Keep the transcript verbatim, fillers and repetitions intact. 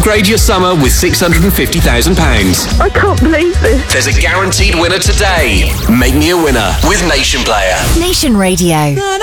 Upgrade your summer with six hundred fifty thousand pounds. I can't believe this. There's a guaranteed winner today. Make me a winner with Nation Player. Nation Radio.